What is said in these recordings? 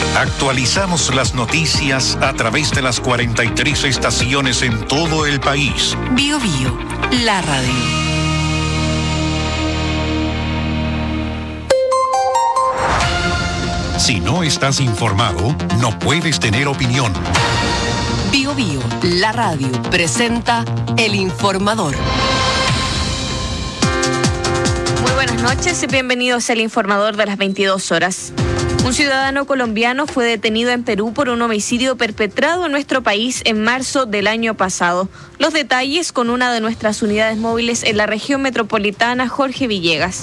Actualizamos las noticias a través de las 43 estaciones en todo el país. Bio Bio, la radio. Si no estás informado, no puedes tener opinión. Bio Bio, la radio, presenta El Informador. Muy buenas noches y bienvenidos al Informador de las 22 horas. Un ciudadano colombiano fue detenido en Perú por un homicidio perpetrado en nuestro país en marzo del año pasado. Los detalles con una de nuestras unidades móviles en la región metropolitana, Jorge Villegas.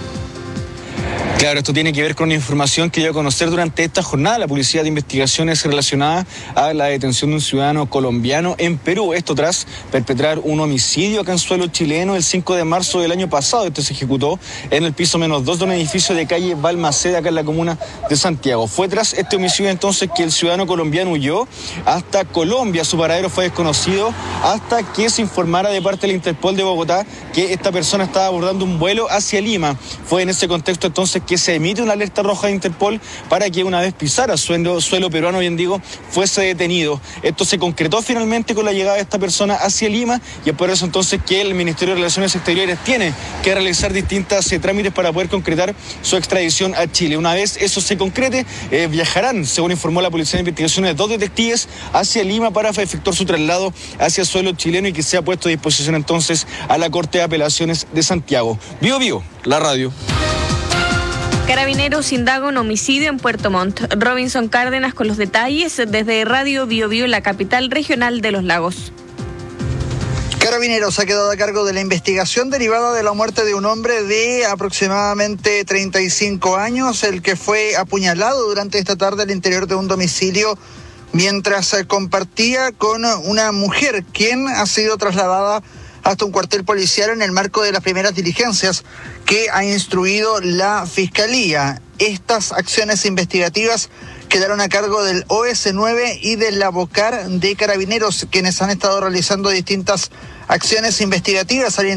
Claro, esto tiene que ver con una información que dio a conocer durante esta jornada la Policía de Investigaciones relacionada a la detención de un ciudadano colombiano en Perú. Esto tras perpetrar un homicidio acá en suelo chileno el 5 de marzo del año pasado. Este se ejecutó en el piso -2 de un edificio de calle Balmaceda, acá en la comuna de Santiago. Fue tras este homicidio entonces que el ciudadano colombiano huyó hasta Colombia. Su paradero fue desconocido hasta que se informara de parte de la Interpol de Bogotá que esta persona estaba abordando un vuelo hacia Lima. Fue en ese contexto entonces que se emite una alerta roja de Interpol para que una vez pisara suelo peruano, bien digo, fuese detenido. Esto se concretó finalmente con la llegada de esta persona hacia Lima y es por eso entonces que el Ministerio de Relaciones Exteriores tiene que realizar distintos trámites para poder concretar su extradición a Chile. Una vez eso se concrete, viajarán, según informó la Policía de Investigaciones, 2 detectives hacia Lima para efectuar su traslado hacia suelo chileno y que sea puesto a disposición entonces a la Corte de Apelaciones de Santiago. Bio Bio, la radio. Carabineros indaga un homicidio en Puerto Montt. Robinson Cárdenas con los detalles desde Radio Bio Bio, la capital regional de Los Lagos. Carabineros ha quedado a cargo de la investigación derivada de la muerte de un hombre de aproximadamente 35 años, el que fue apuñalado durante esta tarde al interior de un domicilio mientras compartía con una mujer, quien ha sido trasladada hasta un cuartel policial en el marco de las primeras diligencias que ha instruido la Fiscalía. Estas acciones investigativas quedaron a cargo del OS9 y de la Bocar de Carabineros, quienes han estado realizando distintas acciones investigativas al